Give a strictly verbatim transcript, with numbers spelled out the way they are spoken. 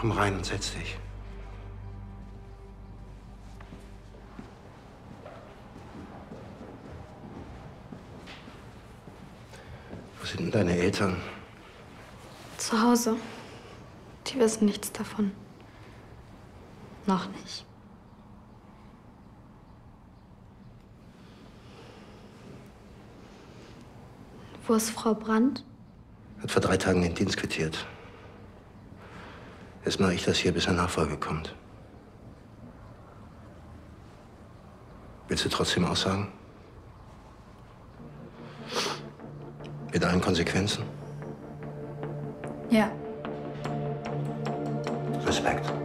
Komm rein und setz dich. Wo sind denn deine Eltern? Zu Hause. Die wissen nichts davon. Noch nicht. Wo ist Frau Brandt? Hat vor drei Tagen den Dienst quittiert. Jetzt mache ich das hier, bis ein Nachfolger kommt. Willst du trotzdem aussagen? Mit allen Konsequenzen? Ja. Respekt.